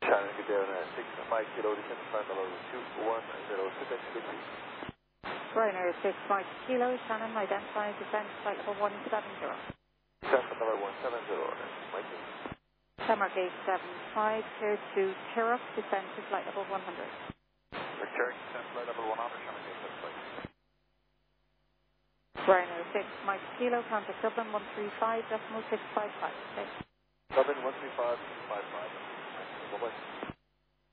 Shannon, good day on 6 Kilo, descent flight level 2106, good day. Ryanair 6 Kilo, Shannon, identify descent flight level 170. Descent flight level 170, Mike. Denmark 875, clear to Tirrup, descent to flight level 100. Return, descent flight level 100, Shannon, descent flight. Ryanair 6 Kilo, contact Dublin 135.655. Okay. Dublin 135.655. Bye-bye.